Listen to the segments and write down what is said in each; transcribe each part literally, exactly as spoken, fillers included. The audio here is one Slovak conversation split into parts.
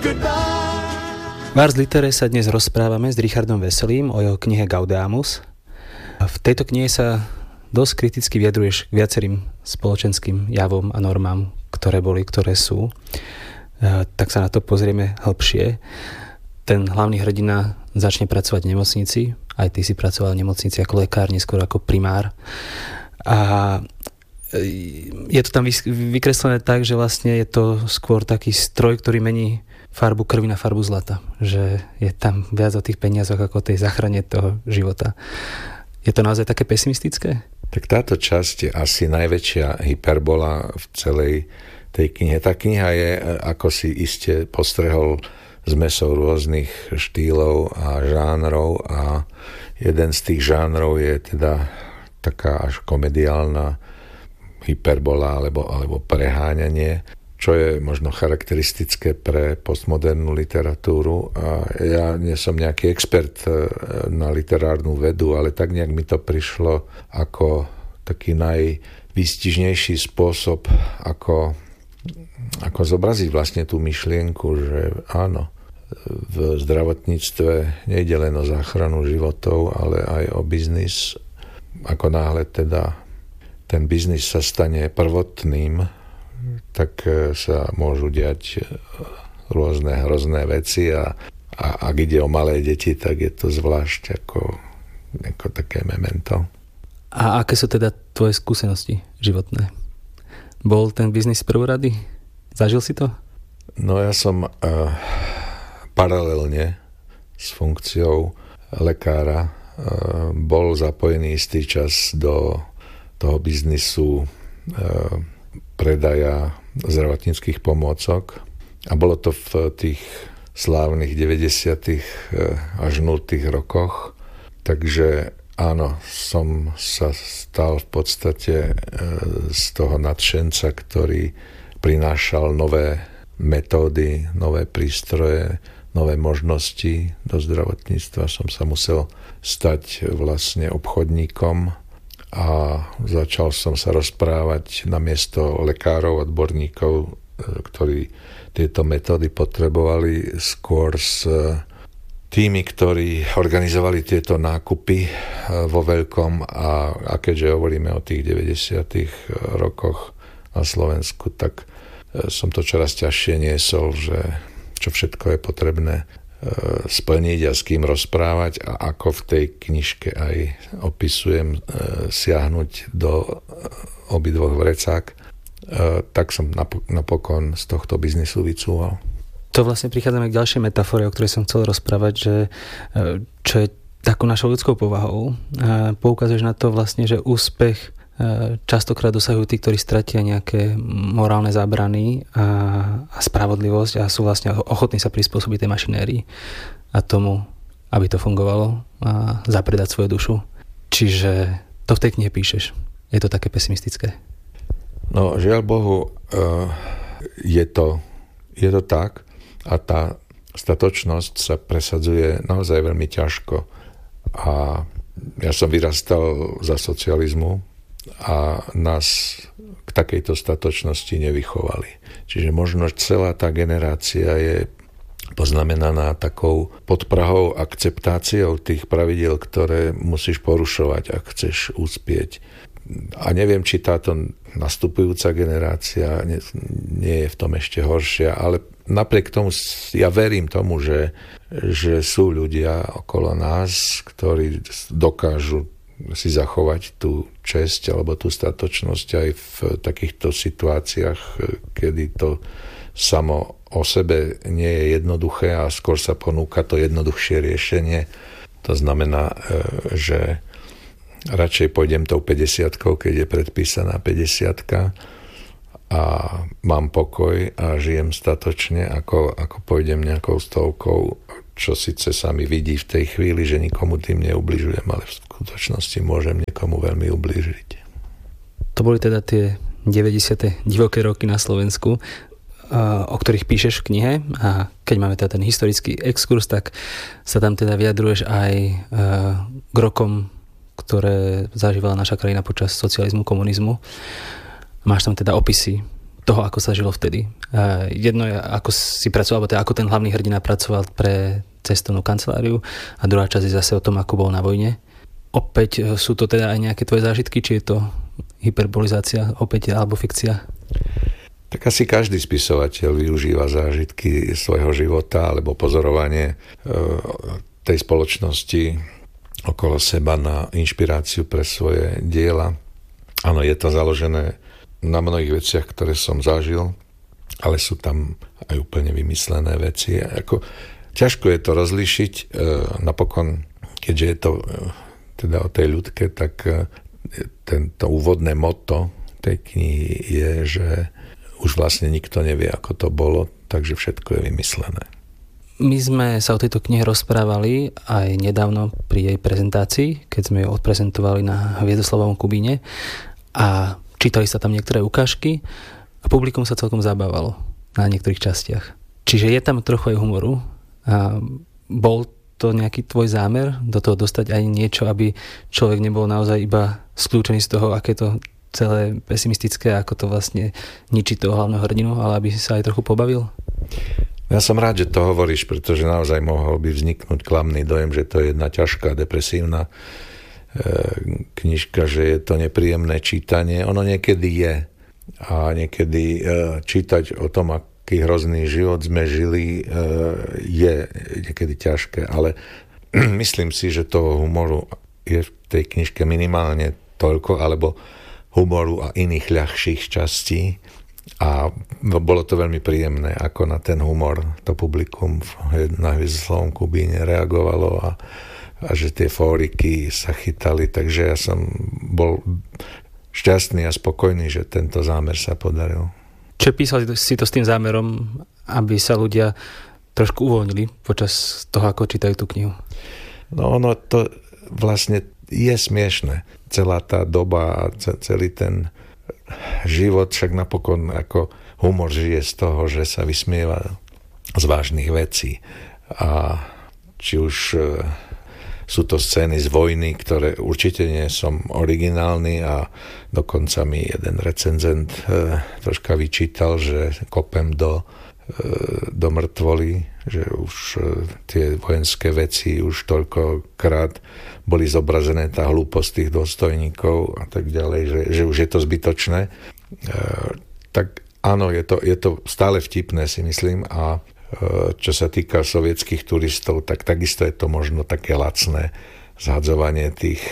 V Ars Literae sa dnes rozprávame s Richardom Veselým o jeho knihe Gaudeamus. V tejto knihe sa dosť kriticky vyjadruješ k viacerým spoločenským javom a normám, ktoré boli, ktoré sú. Tak sa na to pozrieme hĺbšie. Ten hlavný hrdina začne pracovať v nemocnici. Aj ty si pracoval v nemocnici ako lekár, neskôr ako primár. A je to tam vykreslené tak, že vlastne je to skôr taký stroj, ktorý mení farbu krvi na farbu zlata. Že je tam viac o tých peniazoch ako o tej záchrane toho života. Je to naozaj také pesimistické? Tak táto časť je asi najväčšia hyperbola v celej tej knihe. Tá kniha je, ako si iste postrehol, zmesou rôznych štýlov a žánrov a jeden z tých žánrov je teda taká až komediálna hyperbola alebo, alebo preháňanie, čo je možno charakteristické pre postmodernú literatúru. A ja nie som nejaký expert na literárnu vedu, ale tak nejak mi to prišlo ako taký najvýstižnejší spôsob, ako, ako zobraziť vlastne tú myšlienku, že áno, v zdravotníctve nejde len o záchranu životov, ale aj o biznis. Ako náhle teda ten biznis sa stane prvotným, tak sa môžu diať rôzne hrozné veci a, a ak ide o malé deti, tak je to zvlášť ako, ako také memento. A aké sú teda tvoje skúsenosti životné? Bol ten biznis prvorady? Zažil si to? No ja som uh, paralelne s funkciou lekára uh, bol zapojený istý čas do toho biznisu uh, predaja zdravotníckych pomôcok a bolo to v tých slávnych deväťdesiatych až nultých rokoch. Takže áno, som sa stal v podstate z toho nadšenca, ktorý prinášal nové metódy, nové prístroje, nové možnosti do zdravotníctva. Som sa musel stať vlastne obchodníkom a začal som sa rozprávať namiesto lekárov, odborníkov, ktorí tieto metódy potrebovali, skôr s tými, ktorí organizovali tieto nákupy vo veľkom a, a keďže hovoríme o tých deväťdesiatych rokoch na Slovensku, tak som to čoraz ťažšie niesol, že čo všetko je potrebné splniť a s kým rozprávať a ako v tej knižke aj opisujem siahnuť do obidvoch vrecák, tak som napokon z tohto biznisu vycúval. To vlastne prichádzame k ďalšej metafore, o ktorej som chcel rozprávať, že čo je takou našou ľudskou povahou. Poukazuješ na to vlastne, že úspech častokrát dosahujú tí, ktorí stratia nejaké morálne zábrany a, a spravodlivosť a sú vlastne ochotní sa prispôsobiť tej mašinérii a tomu, aby to fungovalo a zapredať svoju dušu. Čiže to v tej knihe píšeš. Je to také pesimistické? No, žiaľ Bohu, je to, je to tak a tá statočnosť sa presadzuje naozaj veľmi ťažko. A ja som vyrastal za socializmu a nás k takejto statočnosti nevychovali. Čiže možno celá tá generácia je poznamenaná takou podprahou akceptáciou tých pravidiel, ktoré musíš porušovať, ak chceš uspieť. A neviem, či táto nastupujúca generácia nie, nie je v tom ešte horšia, ale napriek tomu ja verím tomu, že, že sú ľudia okolo nás, ktorí dokážu si zachovať tú česť alebo tú statočnosť aj v takýchto situáciách, kedy to samo o sebe nie je jednoduché a skôr sa ponúka to jednoduchšie riešenie. To znamená, že radšej pôjdem tou päťdesiatkou, keď je predpísaná päťdesiatka a mám pokoj a žijem statočne, ako, ako pôjdem nejakou stovkou, čo síce sa mi vidí v tej chvíli, že nikomu tým neubližujem, ale v skutočnosti môžem niekomu veľmi ubližiť. To boli teda tie deväťdesiate divoké roky na Slovensku, o ktorých píšeš v knihe, a keď máme teda ten historický exkurs, tak sa tam teda vyjadruješ aj k rokom, ktoré zažívala naša krajina počas socializmu, komunizmu. Máš tam teda opisy toho, ako sa žilo vtedy. Jedno je, ako si pracoval, alebo teda ako ten hlavný hrdina pracoval pre cestovnú kanceláriu a druhá časť je zase o tom, ako bol na vojne. Opäť sú to teda aj nejaké tvoje zážitky, či je to hyperbolizácia opäť alebo fikcia? Tak asi každý spisovateľ využíva zážitky svojho života alebo pozorovanie tej spoločnosti okolo seba na inšpiráciu pre svoje diela. Áno, je to založené na mnohých veciach, ktoré som zažil, ale sú tam aj úplne vymyslené veci. Ako, ťažko je to rozlíšiť. E, napokon, keďže je to e, teda o tej ľudke, tak e, tento úvodné motto tej knihy je, že už vlastne nikto nevie, ako to bolo, takže všetko je vymyslené. My sme sa o tejto knihe rozprávali aj nedávno pri jej prezentácii, keď sme ju odprezentovali na Hviezdoslavovom Kubíne a čítali sa tam niektoré ukážky a publikum sa celkom zabávalo na niektorých častiach. Čiže je tam trochu aj humoru. A bol to nejaký tvoj zámer do toho dostať aj niečo, aby človek nebol naozaj iba skľúčený z toho, aké to celé pesimistické, ako to vlastne ničí toho hlavného hrdinu, ale aby si sa aj trochu pobavil? Ja som rád, že to hovoríš, pretože naozaj mohol by vzniknúť klamný dojem, že to je jedna ťažká, depresívna knižka, že je to nepríjemné čítanie. Ono niekedy je. A niekedy čítať o tom, aký hrozný život sme žili, je niekedy ťažké. Ale myslím si, že toho humoru je v tej knižke minimálne toľko, alebo humoru a iných ľahších častí. A bolo to veľmi príjemné, ako na ten humor to publikum na Hviezdoslavom Kubíne reagovalo a a že tie fóriky sa chytali, takže ja som bol šťastný a spokojný, že tento zámer sa podaril. Čo písal si to s tým zámerom, aby sa ľudia trošku uvoľnili počas toho, ako čítajú tú knihu? No ono to vlastne je smiešné. Celá tá doba a celý ten život, však napokon ako humor žije z toho, že sa vysmieva z vážnych vecí. A či už sú to scény z vojny, ktoré určite nie som originálny a dokonca mi jeden recenzent e, troška vyčítal, že kopem do, e, do mŕtvoly, že už e, tie vojenské veci už toľkokrát boli zobrazené, tá hlúposť tých dôstojníkov a tak ďalej, že, že už je to zbytočné. E, tak áno, je to, je to stále vtipné, si myslím, a čo sa týka sovietských turistov, tak takisto je to možno také lacné zhadzovanie tých,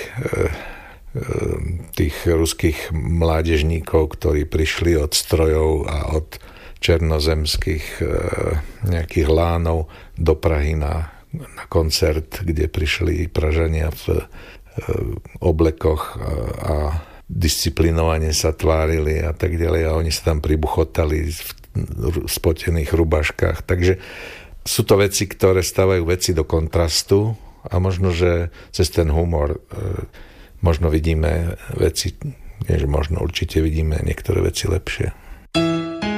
tých ruských mládežníkov, ktorí prišli od strojov a od černozemských nejakých lánov do Prahy na, na koncert, kde prišli Pražania v oblekoch a disciplinovane sa tvárili a tak ďalej a oni sa tam pribuchotali v spotených rubaškách. Takže sú to veci, ktoré stávajú veci do kontrastu a možno, že cez ten humor možno vidíme veci, nie, že možno určite vidíme niektoré veci lepšie.